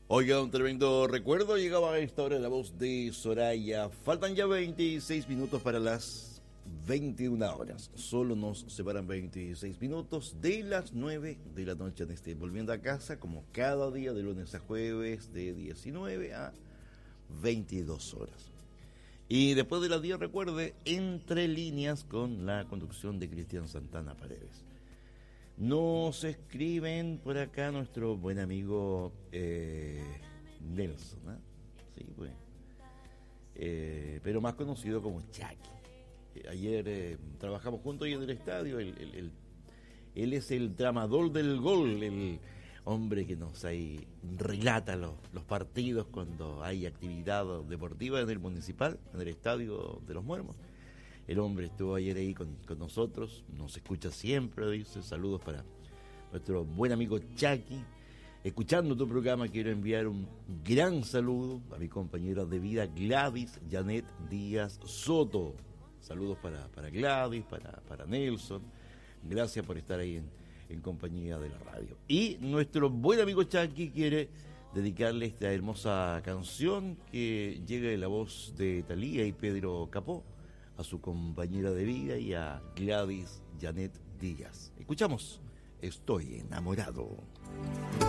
Oiga, un tremendo recuerdo. Llegaba a esta hora la voz de Soraya. Faltan ya 26 minutos para las 21 horas. Solo nos separan 26 minutos de las 9 de la noche en este Volviendo a Casa, como cada día de lunes a jueves, de 19 a 22 horas. Y después de las 10, recuerde, Entre Líneas con la conducción de Cristian Santana Paredes. Nos escriben por acá nuestro buen amigo Nelson, ¿eh? Sí, pues. Pero más conocido como Chucky. Ayer trabajamos juntos ahí en el estadio. Él es el tramador del gol, el hombre que nos ahí relata los partidos cuando hay actividad deportiva en el municipal, en el estadio de los Muermos. El hombre estuvo ayer ahí con nosotros, nos escucha siempre, dice. Saludos para nuestro buen amigo Chucky. Escuchando tu programa, quiero enviar un gran saludo a mi compañera de vida Gladys Janet Díaz Soto. Saludos para Gladys, para Nelson. Gracias por estar ahí en compañía de la radio. Y nuestro buen amigo Chucky quiere dedicarle esta hermosa canción que llega de la voz de Thalía y Pedro Capó a su compañera de vida y a Gladys Janet Díaz. Escuchamos Estoy enamorado.